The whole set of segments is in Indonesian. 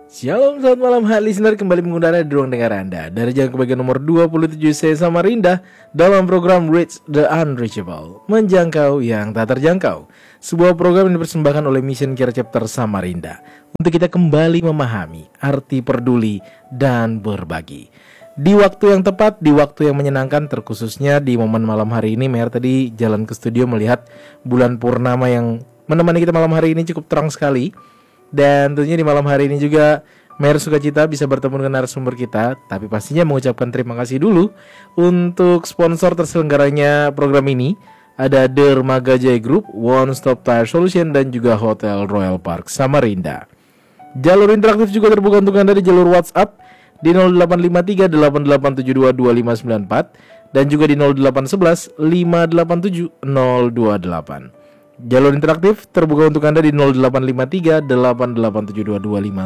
Shalom, selamat malam hai listener, kembali mengudara di ruang dengar Anda dari jalan kebagian nomor 27 saya Samarinda dalam program Reach the Unreachable, menjangkau yang tak terjangkau. Sebuah program yang dipersembahkan oleh Mission Care Chapter Samarinda untuk kita kembali memahami arti peduli dan berbagi. Di waktu yang tepat, di waktu yang menyenangkan, terkhususnya di momen malam hari ini. Mer tadi jalan ke studio melihat bulan purnama yang menemani kita malam hari ini cukup terang sekali. Dan tentunya di malam hari ini juga Mer sukacita bisa bertemu dengan narasumber kita. Tapi pastinya mengucapkan terima kasih dulu untuk sponsor terselenggaranya program ini. Ada Dermaga Jaya Group, One Stop Tire Solution, dan juga Hotel Royal Park Samarinda. Jalur interaktif juga terbuka untuk Anda di jalur WhatsApp di 0853 8872 2594 dan juga di 0811 587 028. Jalur interaktif terbuka untuk Anda di 0853 8872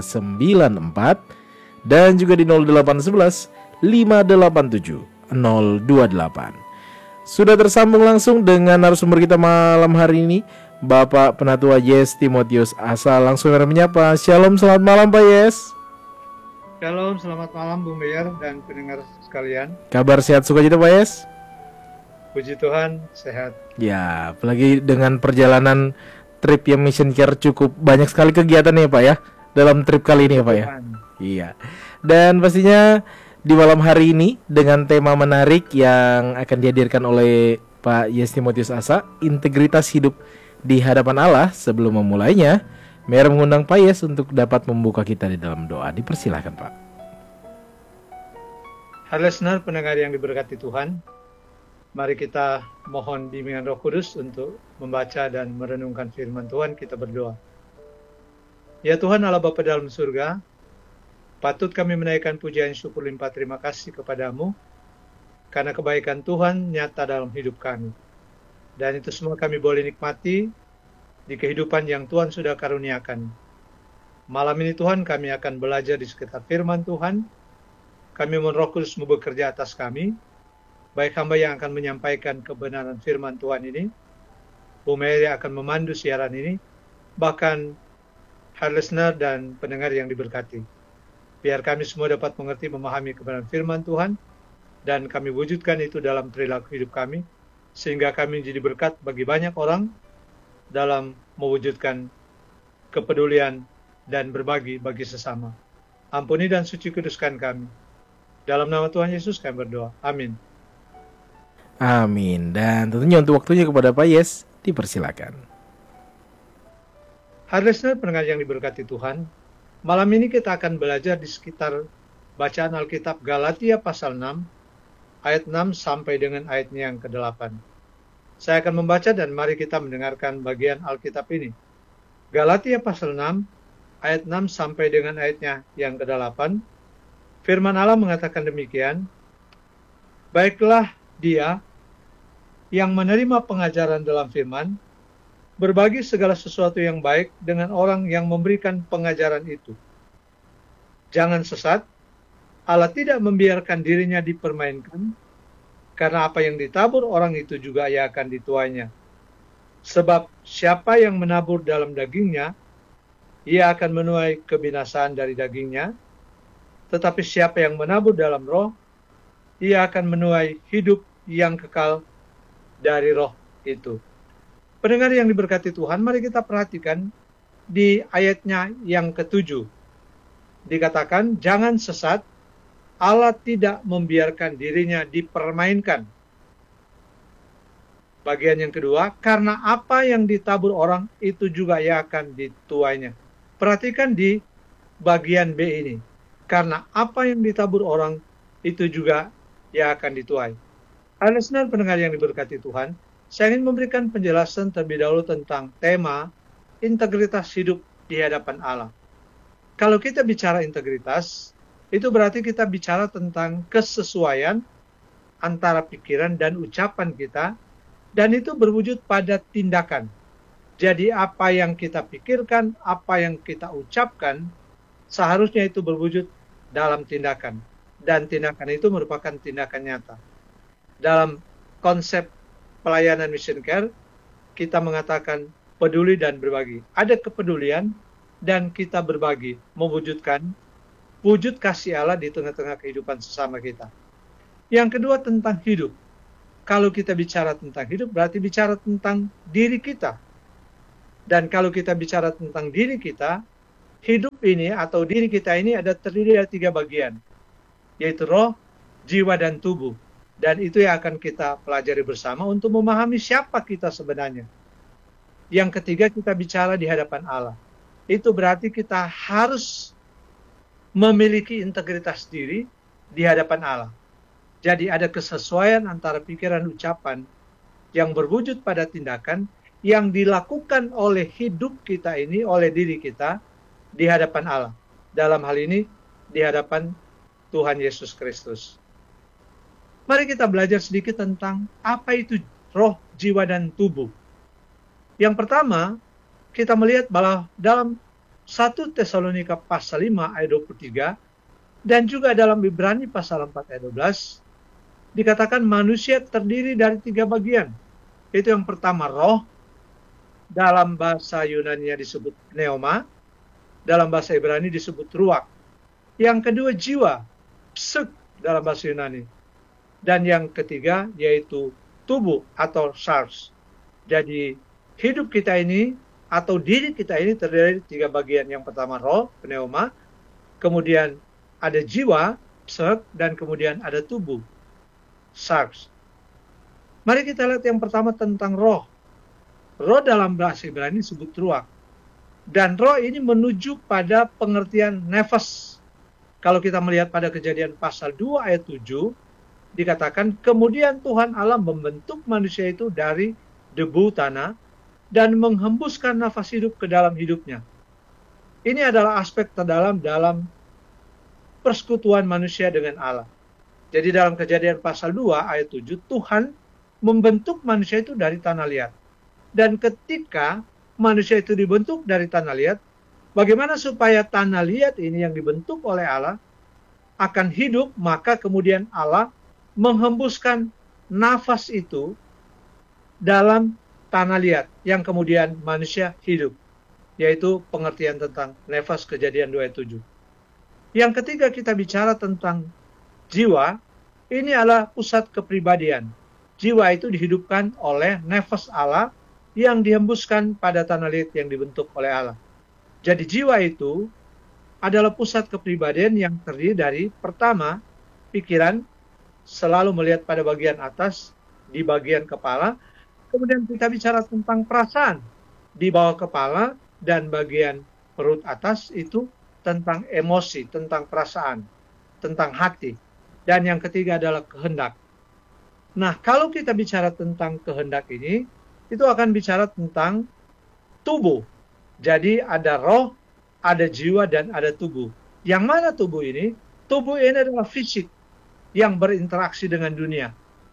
2594 dan juga di 0811 587 028. Sudah tersambung langsung dengan narasumber kita malam hari ini, Bapak Penatua Yes Timotius Asa. Langsung menyapa. Shalom, selamat malam Pak Yes. Shalom, selamat malam Bung Meyer dan pendengar sekalian. Kabar sehat sukacita Pak Yes? Puji Tuhan, sehat. Ya, apalagi dengan perjalanan trip yang Mission Care cukup banyak sekali kegiatan ya Pak ya dalam trip kali ini ya Pak ya. Iya. Dan pastinya di malam hari ini dengan tema menarik yang akan dihadirkan oleh Pak Yes Timotius Asa, integritas hidup di hadapan Allah. Sebelum memulainya, Mer mengundang Pak Yes untuk dapat membuka kita di dalam doa. Dipersilakan Pak. Hai listener, pendengar yang diberkati Tuhan, mari kita mohon bimbingan Roh Kudus untuk membaca dan merenungkan firman Tuhan. Kita berdoa. Ya Tuhan Allah Bapa dalam surga, patut kami menaikkan pujian syukur limpah terima kasih kepadamu karena kebaikan Tuhan nyata dalam hidup kami. Dan itu semua kami boleh nikmati di kehidupan yang Tuhan sudah karuniakan. Malam ini Tuhan kami akan belajar di sekitar firman Tuhan. Kami mohon Roh Kudus bekerja atas kami, baik hamba yang akan menyampaikan kebenaran firman Tuhan ini, Bung Mary akan memandu siaran ini, bahkan hai listener dan pendengar yang diberkati. Biar kami semua dapat mengerti, memahami kebenaran firman Tuhan, dan kami wujudkan itu dalam perilaku hidup kami, sehingga kami menjadi berkat bagi banyak orang dalam mewujudkan kepedulian dan berbagi bagi sesama. Ampuni dan suci kuduskan kami. Dalam nama Tuhan Yesus kami berdoa. Amin. Amin. Dan tentunya untuk waktunya kepada Pak Yes, dipersilakan. Hai listener, pendengar yang diberkati Tuhan, malam ini kita akan belajar di sekitar bacaan Alkitab Galatia pasal 6, ayat 6 sampai dengan ayatnya yang ke-8. Saya akan membaca dan mari kita mendengarkan bagian Alkitab ini. Galatia pasal 6, ayat 6 sampai dengan ayatnya yang ke-8. Firman Allah mengatakan demikian, baiklah dia yang menerima pengajaran dalam firman, berbagi segala sesuatu yang baik dengan orang yang memberikan pengajaran itu. Jangan sesat, Allah tidak membiarkan dirinya dipermainkan, karena apa yang ditabur orang itu juga ia akan dituainya. Sebab siapa yang menabur dalam dagingnya, ia akan menuai kebinasaan dari dagingnya, tetapi siapa yang menabur dalam roh, ia akan menuai hidup yang kekal dari roh itu. Pendengar yang diberkati Tuhan, mari kita perhatikan di ayatnya yang ke-7. Dikatakan, jangan sesat, Allah tidak membiarkan dirinya dipermainkan. Bagian yang kedua, karena apa yang ditabur orang, itu juga ia akan dituainya. Perhatikan di bagian B ini. Karena apa yang ditabur orang, itu juga ia akan dituai. Listener, pendengar yang diberkati Tuhan, saya ingin memberikan penjelasan terlebih dahulu tentang tema integritas hidup di hadapan Allah. Kalau kita bicara integritas, itu berarti kita bicara tentang kesesuaian antara pikiran dan ucapan kita, dan itu berwujud pada tindakan. Jadi apa yang kita pikirkan, apa yang kita ucapkan, seharusnya itu berwujud dalam tindakan. Dan tindakan itu merupakan tindakan nyata. Dalam konsep pelayanan Mission Care, kita mengatakan peduli dan berbagi. Ada kepedulian, dan kita berbagi, mewujudkan wujud kasih Allah di tengah-tengah kehidupan sesama kita. Yang kedua tentang hidup. Kalau kita bicara tentang hidup, berarti bicara tentang diri kita. Dan kalau kita bicara tentang diri kita, hidup ini atau diri kita ini ada terdiri dari 3 bagian, yaitu roh, jiwa, dan tubuh. Dan itu yang akan kita pelajari bersama untuk memahami siapa kita sebenarnya. Yang ketiga, kita bicara di hadapan Allah. Itu berarti kita harus memiliki integritas diri di hadapan Allah. Jadi ada kesesuaian antara pikiran dan ucapan yang berwujud pada tindakan yang dilakukan oleh hidup kita ini, oleh diri kita di hadapan Allah. Dalam hal ini di hadapan Tuhan Yesus Kristus. Mari kita belajar sedikit tentang apa itu roh, jiwa, dan tubuh. Yang pertama, kita melihat bahwa dalam 1 Tesalonika pasal 5 ayat 23 dan juga dalam Ibrani pasal 4 ayat 12 dikatakan manusia terdiri dari 3 bagian. Itu yang pertama roh, dalam bahasa Yunani disebut pneuma, dalam bahasa Ibrani disebut ruach. Yang kedua jiwa, psik dalam bahasa Yunani. Dan yang ketiga yaitu tubuh atau sarx. Jadi hidup kita ini atau diri kita ini terdiri dari 3 bagian. Yang pertama roh, pneuma, kemudian ada jiwa, psik, dan kemudian ada tubuh, sarx. Mari kita lihat yang pertama tentang roh. Roh dalam bahasa Ibrani disebut ruach. Dan roh ini menuju pada pengertian nefas. Kalau kita melihat pada Kejadian pasal 2 ayat 7, dikatakan kemudian Tuhan Allah membentuk manusia itu dari debu tanah dan menghembuskan nafas hidup ke dalam hidupnya. Ini adalah aspek terdalam dalam persekutuan manusia dengan Allah. Jadi dalam Kejadian pasal 2 ayat 7, Tuhan membentuk manusia itu dari tanah liat. Dan ketika manusia itu dibentuk dari tanah liat, bagaimana supaya tanah liat ini yang dibentuk oleh Allah akan hidup, maka kemudian Allah menghembuskan nafas itu dalam tanah liat yang kemudian manusia hidup, yaitu pengertian tentang nafas Kejadian 2 ayat 7. Yang ketiga kita bicara tentang jiwa, ini adalah pusat kepribadian. Jiwa itu dihidupkan oleh nafas Allah yang dihembuskan pada tanah liat yang dibentuk oleh Allah. Jadi jiwa itu adalah pusat kepribadian yang terdiri dari pertama, pikiran, selalu melihat pada bagian atas, di bagian kepala. Kemudian kita bicara tentang perasaan, di bawah kepala, dan bagian perut atas itu tentang emosi, tentang perasaan, tentang hati. Dan yang ketiga adalah kehendak. Nah, kalau kita bicara tentang kehendak ini, itu akan bicara tentang tubuh. Jadi ada roh, ada jiwa, dan ada tubuh. Yang mana tubuh ini? Tubuh ini adalah fisik yang berinteraksi dengan dunia.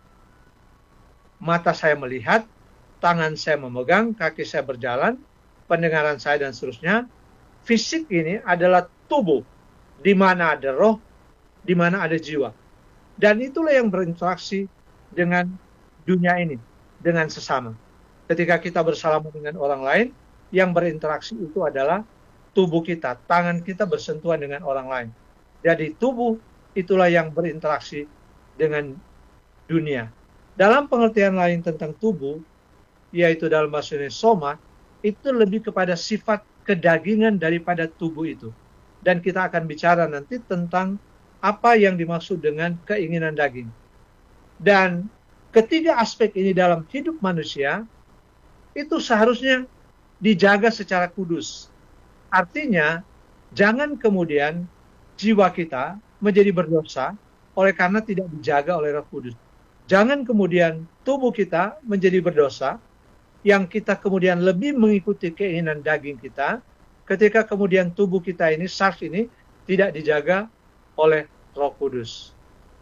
Mata saya melihat, tangan saya memegang, kaki saya berjalan, pendengaran saya dan seterusnya. Fisik ini adalah tubuh, di mana ada roh, di mana ada jiwa. Dan itulah yang berinteraksi dengan dunia ini, dengan sesama. Ketika kita bersalaman dengan orang lain, yang berinteraksi itu adalah tubuh kita, tangan kita bersentuhan dengan orang lain. Jadi tubuh itulah yang berinteraksi dengan dunia. Dalam pengertian lain tentang tubuh, yaitu dalam bahasa Indonesia soma, itu lebih kepada sifat kedagingan daripada tubuh itu. Dan kita akan bicara nanti tentang apa yang dimaksud dengan keinginan daging. Dan ketiga aspek ini dalam hidup manusia, itu seharusnya dijaga secara kudus. Artinya, jangan kemudian jiwa kita menjadi berdosa oleh karena tidak dijaga oleh Roh Kudus. Jangan kemudian tubuh kita menjadi berdosa yang kita kemudian lebih mengikuti keinginan daging kita ketika kemudian tubuh kita ini, saraf ini, tidak dijaga oleh Roh Kudus.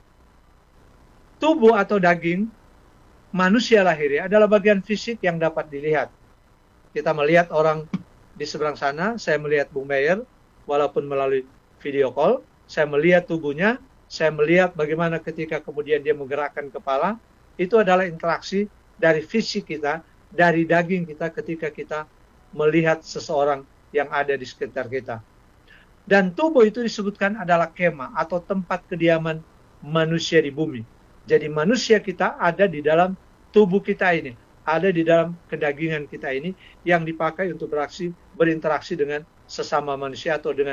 Tubuh atau daging manusia lahiriah adalah bagian fisik yang dapat dilihat. Kita melihat orang di seberang sana, saya melihat Bung Meyer, walaupun melalui video call, saya melihat tubuhnya, saya melihat bagaimana ketika kemudian dia menggerakkan kepala, itu adalah interaksi dari fisik kita, dari daging kita ketika kita melihat seseorang yang ada di sekitar kita. Dan tubuh itu disebutkan adalah kemah atau tempat kediaman manusia di bumi. Jadi manusia kita ada di dalam tubuh kita ini, ada di dalam kedagingan kita ini yang dipakai untuk berinteraksi dengan sesama manusia atau dengan